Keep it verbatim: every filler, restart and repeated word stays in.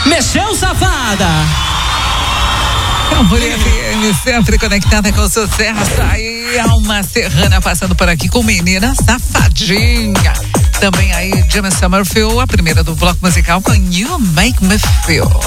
Mexeu, safada! Cambolim F M, sempre conectada com o sucesso. Aí, Alma Serrana passando por aqui com Menina Safadinha. Também aí, Jimmy Summerfield, a primeira do bloco musical com You Make Me Feel.